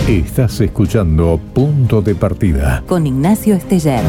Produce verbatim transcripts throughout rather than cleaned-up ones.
Estás escuchando Punto de Partida con Ignacio Esteller.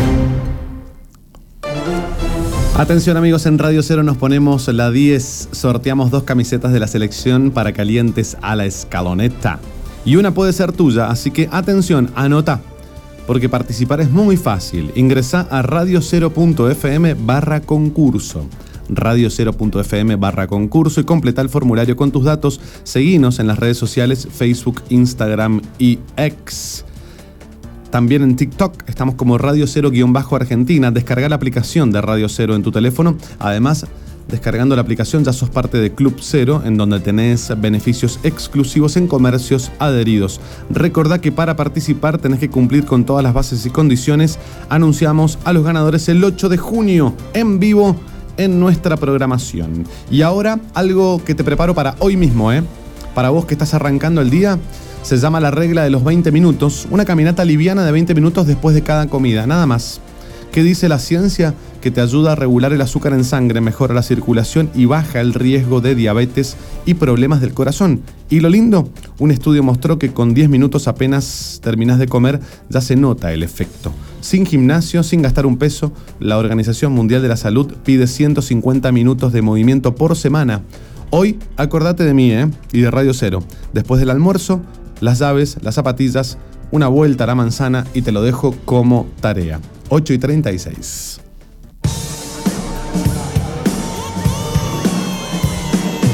Atención amigos, en Radio Cero nos ponemos la diez, sorteamos dos camisetas de la selección para calientes a la escaloneta. Y una puede ser tuya, así que atención, anota, porque participar es muy fácil. Ingresá a radiocero.fm barra concurso. radiocero.fm barra concurso y completa el formulario con tus datos. Seguinos en las redes sociales Facebook, Instagram y X. También en TikTok estamos como Radio Cero-Argentina. Descarga la aplicación de Radio Cero en tu teléfono. Además, descargando la aplicación ya sos parte de Club Cero, en donde tenés beneficios exclusivos en comercios adheridos. Recordá que para participar tenés que cumplir con todas las bases y condiciones. Anunciamos a los ganadores el ocho de junio en vivo en nuestra programación. Y ahora algo que te preparo para hoy mismo, ¿eh? Para vos que estás arrancando el día. Se llama la regla de los veinte minutos, una caminata liviana de veinte minutos después de cada comida, nada más. ¿Qué dice la ciencia? Que te ayuda a regular el azúcar en sangre, mejora la circulación y baja el riesgo de diabetes y problemas del corazón. Y lo lindo, un estudio mostró que con diez minutos apenas terminás de comer, ya se nota el efecto. Sin gimnasio, sin gastar un peso, la Organización Mundial de la Salud pide ciento cincuenta minutos de movimiento por semana. Hoy, acordate de mí, ¿eh? Y de Radio Cero. Después del almuerzo, las llaves, las zapatillas, una vuelta a la manzana y te lo dejo como tarea. ocho y treinta y seis.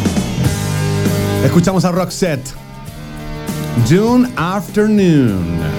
Escuchamos a Roxette. June Afternoon.